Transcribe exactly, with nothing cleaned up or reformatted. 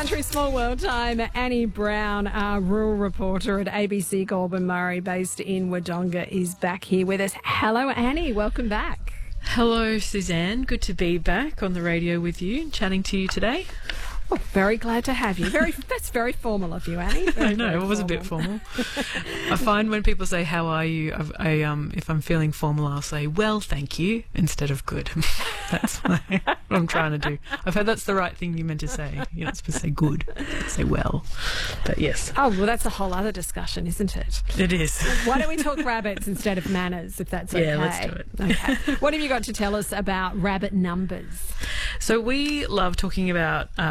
Country Small World Time. Annie Brown, our rural reporter at A B C Goulburn Murray, based in Wodonga, is back here with us. Hello, Annie. Welcome back. Hello, Suzanne. Good to be back on the radio with you, chatting to you today. Oh, very glad to have you. Very, that's very formal of you, Annie. Very, I know, it was formal. a bit formal. I find when people say, how are you, I, I, um, if I'm feeling formal, I'll say, well, thank you, instead of good. That's what I'm trying to do. I've heard that's the right thing you meant to say. You're not supposed to say good, say well. But yes. Oh, well, that's a whole other discussion, isn't it? It is. Why don't we talk rabbits instead of manners, if that's okay? Yeah, let's do it. Okay. What have you got to tell us about rabbit numbers? So we love talking about... Uh,